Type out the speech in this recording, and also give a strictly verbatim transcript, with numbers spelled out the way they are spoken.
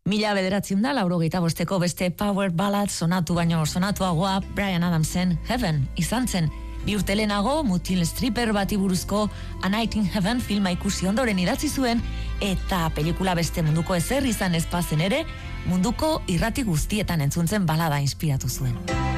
Mila bederatziun da, laurogeita bosteko beste power ballad sonatu baino sonatuagoa Bryan Adamsen Heaven izan zen. Bi urte lehenago, mutil stripper bati buruzko A Night in Heaven filma ikusi ondoren idatzi zuen, eta pelikula beste munduko ezer izan ez bazen ere, munduko irrati guztietan entzuntzen balada inspiratu zuen.